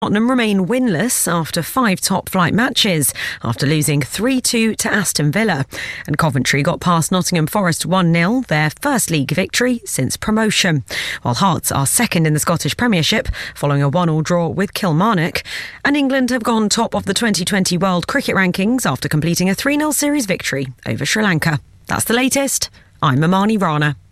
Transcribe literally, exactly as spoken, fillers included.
Tottenham remain winless after five top-flight matches, after losing three two to Aston Villa. And Coventry got past Nottingham Forest one nil, their first league victory since promotion. While Hearts are second in the Scottish Premiership, following a one all draw with Kilmarnock. And England have gone top of the twenty twenty World Cricket Rankings after completing a three nil series victory over Sri Lanka. That's the latest. I'm Amani Rana.